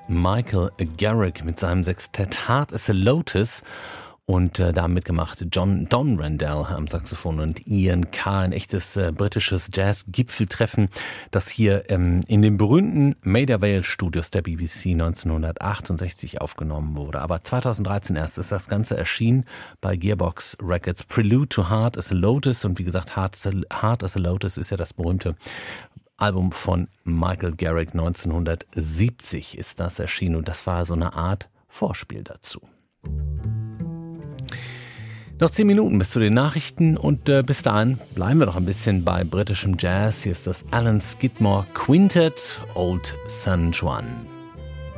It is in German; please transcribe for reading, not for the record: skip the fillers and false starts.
Michael Garrick mit seinem Sextett Hard as a Lotus. Und da mitgemacht Don Randell am Saxophon und Ian Carr, ein echtes britisches Jazz-Gipfeltreffen, das hier in den berühmten Maida Vale Studios der BBC 1968 aufgenommen wurde. Aber 2013 erst ist das Ganze erschienen bei Gearbox Records. Prelude to Hard as a Lotus. Und wie gesagt, Hard as a Lotus ist ja das berühmte Album von Michael Garrick. 1970 ist das erschienen und das war so eine Art Vorspiel dazu. Noch 10 Minuten bis zu den Nachrichten und bis dahin bleiben wir noch ein bisschen bei britischem Jazz. Hier ist das Alan Skidmore Quintet, Old San Juan.